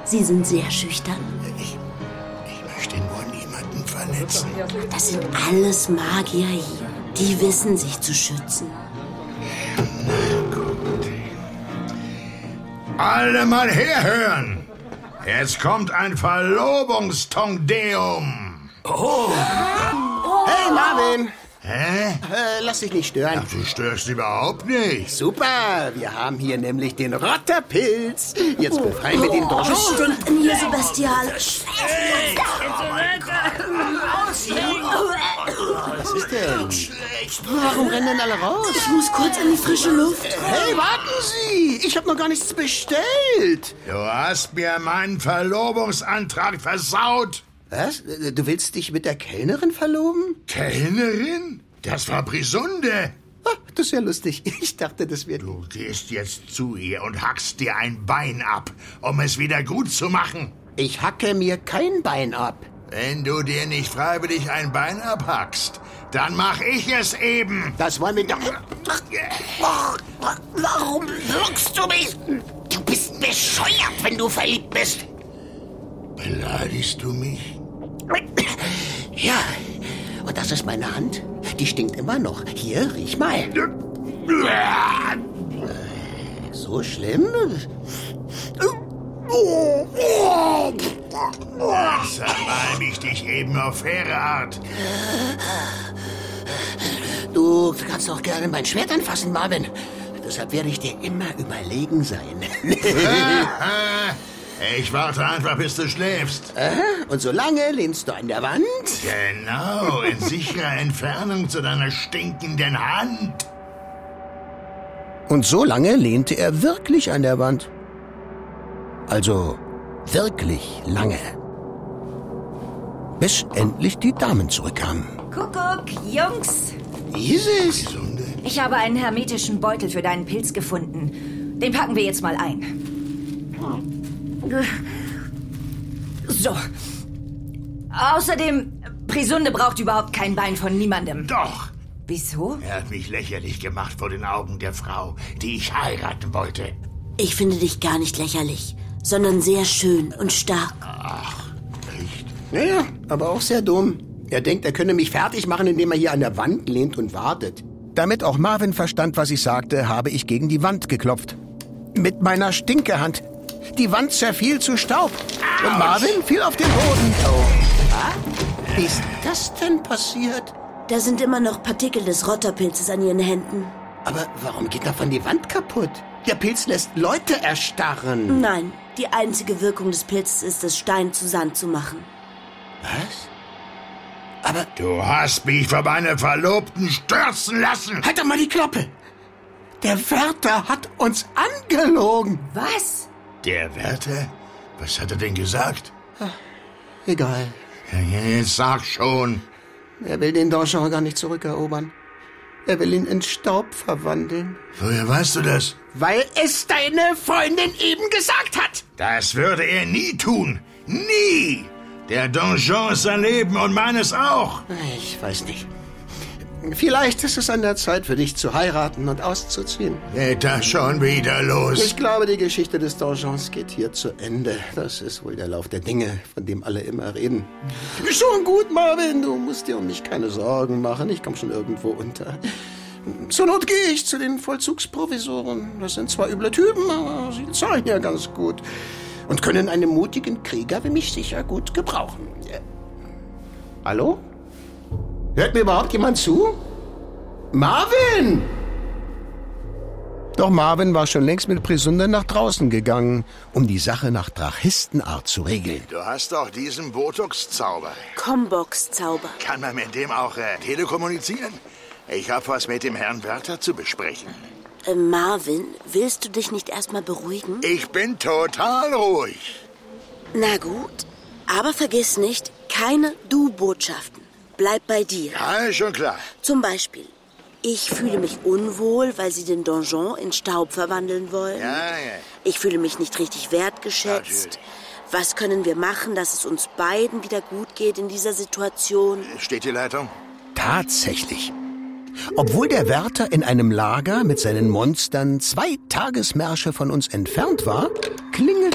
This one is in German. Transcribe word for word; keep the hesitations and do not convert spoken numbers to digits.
Sie sind sehr schüchtern. Ich, ich möchte nur niemanden verletzen. Das sind alles Magier hier. Die wissen, sich zu schützen. Na gut. Alle mal herhören. Jetzt kommt ein Verlobungstongdeum. Oh. Hey, Marvin. Hä? Äh, lass dich nicht stören. Ach, du störst überhaupt nicht. Super, wir haben hier nämlich den Rotterpilz. Jetzt befreien wir den Oh, Donjon. es stinkt in hier so bestialisch. Was ist denn? Warum rennen denn alle raus? Ich muss kurz in die frische Luft. Hey, warten Sie! Ich habe noch gar nichts bestellt. Du hast mir meinen Verlobungsantrag versaut. Was? Du willst dich mit der Kellnerin verloben? Kellnerin? Das war Brisunde. Ah, das ist ja lustig. Ich dachte, das wird... Du gehst jetzt zu ihr und hackst dir ein Bein ab, um es wieder gut zu machen. Ich hacke mir kein Bein ab. Wenn du dir nicht freiwillig ein Bein abhackst, dann mach ich es eben. Das wollen wir doch... Warum wirkst du mich? Du bist bescheuert, wenn du verliebt bist. Beleidigst du mich? Ja, und das ist meine Hand. Die stinkt immer noch. Hier, riech mal. So schlimm? Zermalm ich dich eben auf faire Art. Du kannst auch gerne mein Schwert anfassen, Marvin. Deshalb werde ich dir immer überlegen sein. Ich warte einfach, bis du schläfst. Aha, und so lange lehnst du an der Wand? Genau, in sicherer Entfernung zu deiner stinkenden Hand. Und so lange lehnte er wirklich an der Wand. Also wirklich lange. Bis endlich die Damen zurückkamen. Kuckuck, Jungs. Dieses? Ich habe einen hermetischen Beutel für deinen Pilz gefunden. Den packen wir jetzt mal ein. So. Außerdem, Brisunde braucht überhaupt kein Bein von niemandem. Doch. Wieso? Er hat mich lächerlich gemacht vor den Augen der Frau, die ich heiraten wollte. Ich finde dich gar nicht lächerlich, sondern sehr schön und stark. Ach, echt? Naja, aber auch sehr dumm. Er denkt, er könne mich fertig machen, indem er hier an der Wand lehnt und wartet. Damit auch Marvin verstand, was ich sagte, habe ich gegen die Wand geklopft. Mit meiner Stinkehand. Die Wand zerfiel zu Staub. Und Marvin fiel auf den Boden. Oh. Wie ist das denn passiert? Da sind immer noch Partikel des Rotterpilzes an ihren Händen. Aber warum geht davon die Wand kaputt? Der Pilz lässt Leute erstarren. Nein, die einzige Wirkung des Pilzes ist es, Stein zu Sand zu machen. Was? Aber... Du hast mich von meiner Verlobten stürzen lassen. Halt doch mal die Klappe. Der Wärter hat uns angelogen. Was? Der Wärter? Was hat er denn gesagt? Ach, egal. Ja, jetzt sag schon. Er will den Donjon gar nicht zurückerobern. Er will ihn in Staub verwandeln. Woher weißt du das? Weil es deine Freundin eben gesagt hat. Das würde er nie tun. Nie! Der Donjon ist sein Leben und meines auch. Ich weiß nicht. Vielleicht ist es an der Zeit für dich zu heiraten und auszuziehen. Geht das schon wieder los? Ich glaube, die Geschichte des Donjons geht hier zu Ende. Das ist wohl der Lauf der Dinge, von dem alle immer reden. Schon gut, Marvin. Du musst dir um mich keine Sorgen machen. Ich komme schon irgendwo unter. Zur Not gehe ich zu den Vollzugsprovisoren. Das sind zwar üble Typen, aber sie zahlen ja ganz gut. Und können einen mutigen Krieger wie mich sicher gut gebrauchen. Äh, hallo? Hört mir überhaupt jemand zu? Marvin! Doch Marvin war schon längst mit Brisunde nach draußen gegangen, um die Sache nach Drachistenart zu regeln. Du hast doch diesen Botox-Zauber. Combox-Zauber. Kann man mit dem auch äh, telekommunizieren? Ich habe was mit dem Herrn Wärter zu besprechen. Äh, Marvin, willst du dich nicht erstmal beruhigen? Ich bin total ruhig. Na gut, aber vergiss nicht, keine Du-Botschaften. Bleib bei dir. Ja, schon klar. Zum Beispiel, ich fühle mich unwohl, weil sie den Donjon in Staub verwandeln wollen. Ja, ja. Ich fühle mich nicht richtig wertgeschätzt. Natürlich. Was können wir machen, dass es uns beiden wieder gut geht in dieser Situation? Steht die Leitung? Tatsächlich. Obwohl der Wärter in einem Lager mit seinen Monstern zwei Tagesmärsche von uns entfernt war, klingelte